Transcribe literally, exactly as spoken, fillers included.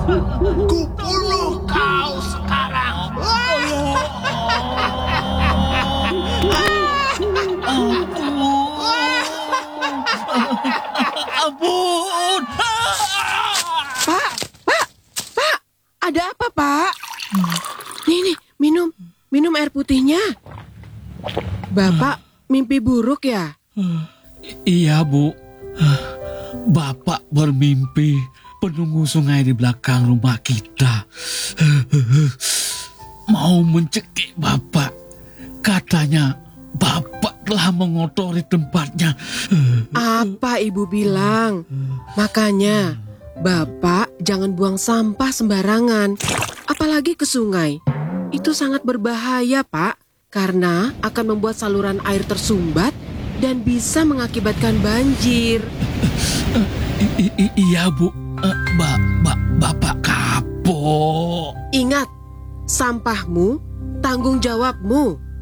Kubunuh kau sekarang. Ampun! Pak, Pak, Pak, ada apa, Pak? Nih, nih, minum, minum air putihnya. Bapak mimpi buruk ya? Iya, Bu. Bapak bermimpi penunggu sungai di belakang rumah kita mau mencekik Bapak. Katanya Bapak telah mengotori tempatnya. Apa ibu bilang? Makanya, Bapak jangan buang sampah sembarangan, apalagi ke sungai. Itu sangat berbahaya, Pak, karena akan membuat saluran air tersumbat dan bisa mengakibatkan banjir. I- i- iya, Bu. Eh, ba- ba- Bapak kapok. Ingat, sampahmu tanggung jawabmu.